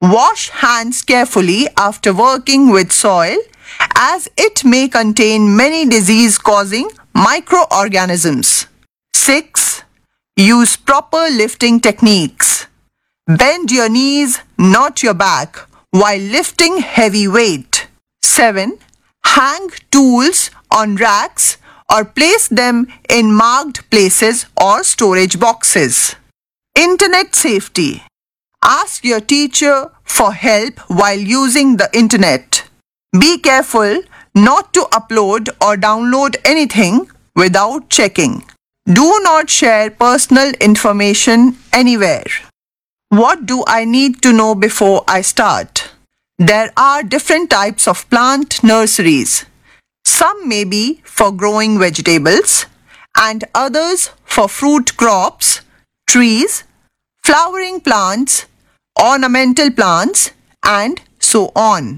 Wash hands carefully after working with soil, as it may contain many disease-causing microorganisms. 6. Use proper lifting techniques. Bend your knees, not your back, while lifting heavy weight. 7. Hang tools on racks or place them in marked places or storage boxes. Internet safety. Ask your teacher for help while using the internet. Be careful not to upload or download anything without checking. Do not share personal information anywhere. What do I need to know before I start? There are different types of plant nurseries. Some may be for growing vegetables and others for fruit crops, trees, flowering plants, ornamental plants, and so on.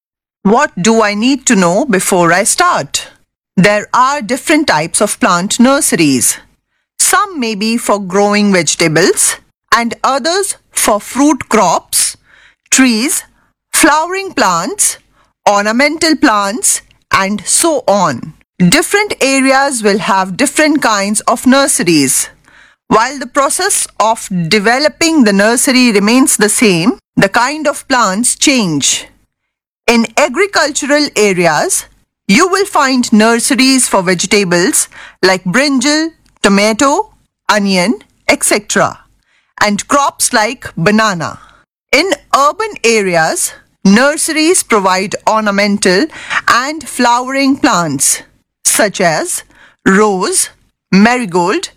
What do I need to know before I start? There are different types of plant nurseries. Some may be for growing vegetables and others for fruit crops, trees, flowering plants, ornamental plants, and so on. Different areas will have different kinds of nurseries. While the process of developing the nursery remains the same, the kind of plants change. In agricultural areas, you will find nurseries for vegetables like brinjal, tomato, onion, etc. and crops like banana. In urban areas, nurseries provide ornamental and flowering plants such as rose, marigold,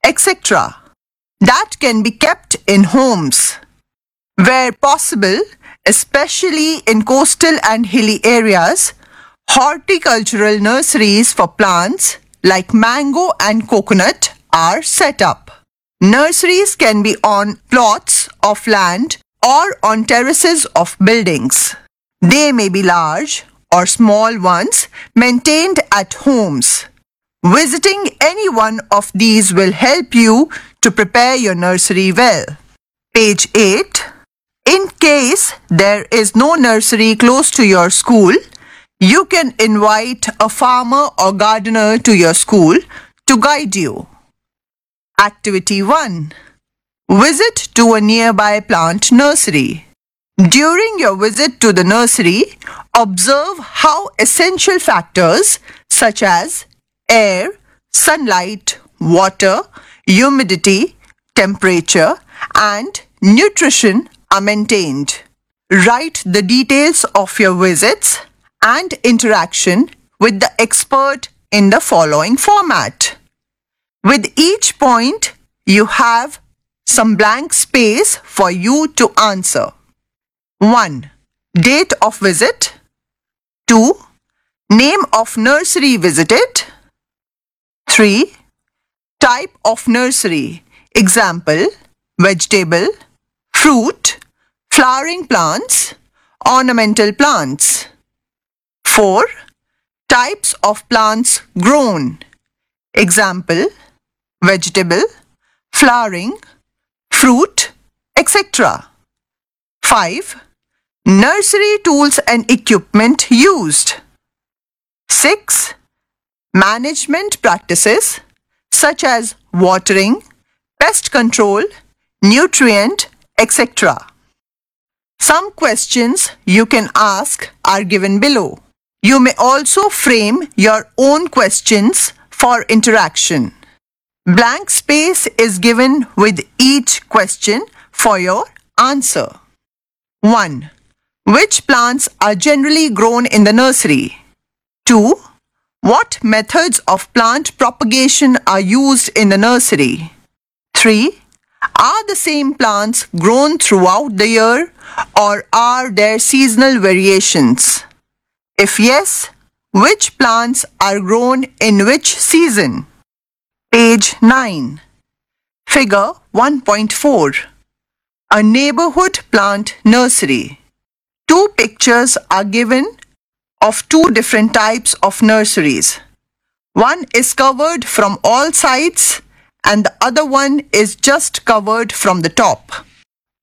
etc. that can be kept in homes. Where possible, especially in coastal and hilly areas, horticultural nurseries for plants like mango and coconut are set up. Nurseries can be on plots of land or on terraces of buildings. They may be large or small ones maintained at homes. Visiting any one of these will help you to prepare your nursery well. Page 8. In case there is no nursery close to your school, you can invite a farmer or gardener to your school to guide you. Activity 1. Visit to a nearby plant nursery. During your visit to the nursery, observe how essential factors such as air, sunlight, water, humidity, temperature, and nutrition are maintained. Write the details of your visits and interaction with the expert in the following format. With each point, you have some blank space for you to answer. 1. Date of visit. 2. Name of nursery visited. 3. Type of nursery. Example, vegetable, fruit, flowering plants, ornamental plants. 4. Types of plants grown. Example, vegetable, flowering, fruit, etc. 5. Nursery tools and equipment used. 6. Management practices such as watering, pest control, nutrient, etc. Some questions you can ask are given below. You may also frame your own questions for interaction. Blank space is given with each question for your answer. 1. Which plants are generally grown in the nursery? 2. What methods of plant propagation are used in the nursery? 3. Are the same plants grown throughout the year or are there seasonal variations? If yes, which plants are grown in which season? Page 9. Figure 1.4. A neighborhood plant nursery. Two pictures are given of two different types of nurseries. One is covered from all sides and the other one is just covered from the top.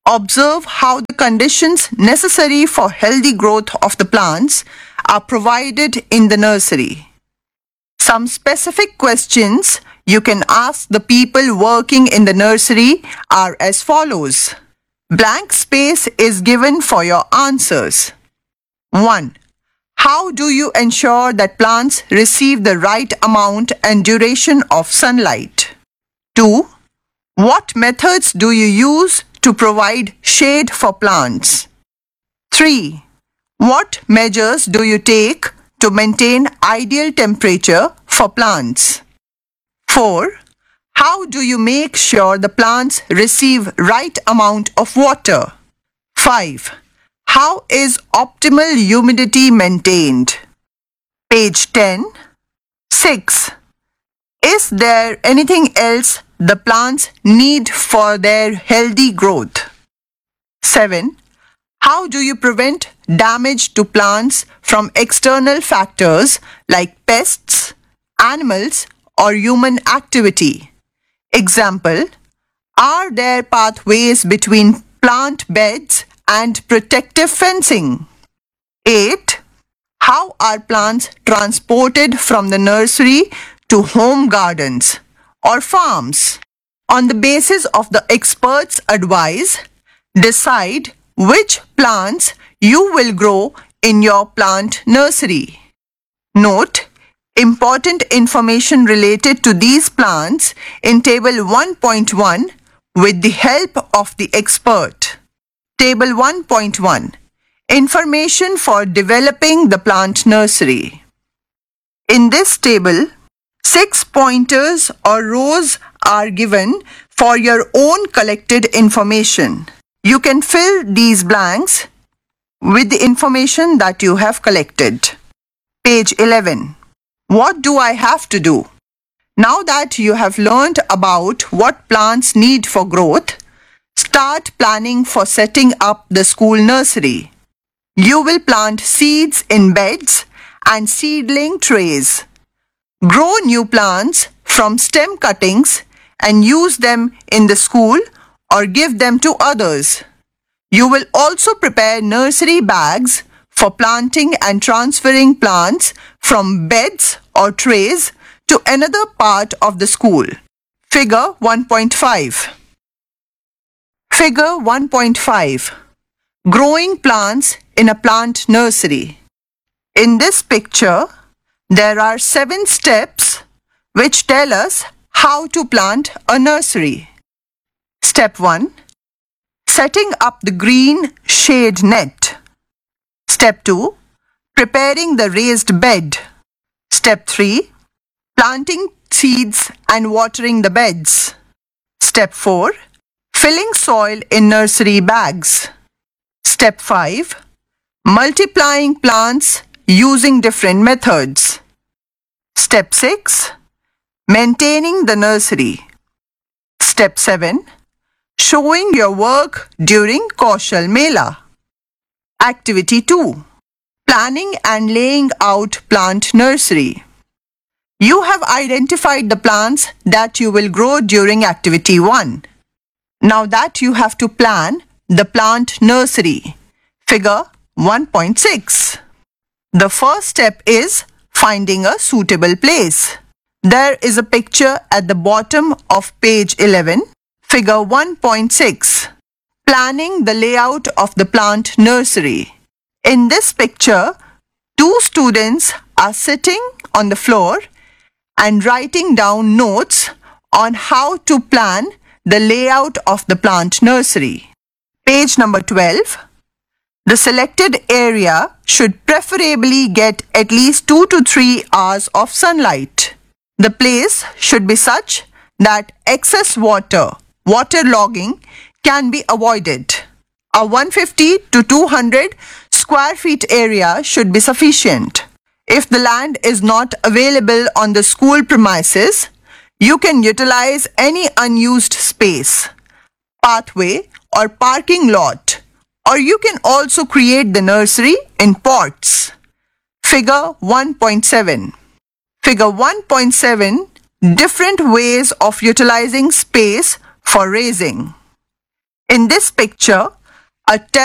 Observe how the conditions necessary for healthy growth of the plants are provided in the nursery. Some specific questions you can ask the people working in the nursery are as follows. Blank space is given for your answers. 1. How do you ensure that plants receive the right amount and duration of sunlight? 2. What methods do you use to provide shade for plants? 3. What measures do you take to maintain ideal temperature for plants? 4. How do you make sure the plants receive right amount of water? 5. How is optimal humidity maintained? Page 10. 6. Is there anything else the plants need for their healthy growth? 7. How do you prevent damage to plants from external factors like pests, animals, or human activity? Example, are there pathways between plant beds and protective fencing? 8. How are plants transported from the nursery to home gardens or farms? On the basis of the experts' advice, decide which plants you will grow in your plant nursery. Note, important information related to these plants in Table 1.1 with the help of the expert. Table 1.1. Information for developing the plant nursery. In this table, 6 pointers or rows are given for your own collected information. You can fill these blanks with the information that you have collected. Page 11. What do I have to do? Now that you have learned about what plants need for growth, start planning for setting up the school nursery. You will plant seeds in beds and seedling trays. Grow new plants from stem cuttings and use them in the school or give them to others. You will also prepare nursery bags for planting and transferring plants from beds or trays to another part of the school. Figure 1.5. Figure 1.5. Growing plants in a plant nursery. In this picture, there are 7 steps which tell us how to plant a nursery. Step 1. Setting up the green shade net. Step 2. Preparing the raised bed. Step 3. Planting seeds and watering the beds. Step 4. Filling soil in nursery bags. Step 5. Multiplying plants using different methods. Step 6. Maintaining the nursery. Step 7. Showing your work during Kaushal Mela. Activity 2. Planning and laying out plant nursery. You have identified the plants that you will grow during Activity 1. Now that you have to plan the plant nursery. Figure 1.6. The first step is finding a suitable place. There is a picture at the bottom of page 11. Figure 1.6. Planning the layout of the plant nursery. In this picture, 2 students are sitting on the floor and writing down notes on how to plan the layout of the plant nursery. Page number 12. The selected area should preferably get at least 2 to 3 hours of sunlight. The place should be such that excess waterlogging can be avoided. A 150 to 200 square feet area should be sufficient. If the land is not available on the school premises, you can utilize any unused space, pathway or parking lot, or you can also create the nursery in pots. Figure 1.7. Figure 1.7. Different ways of utilizing space for raising. In this picture, a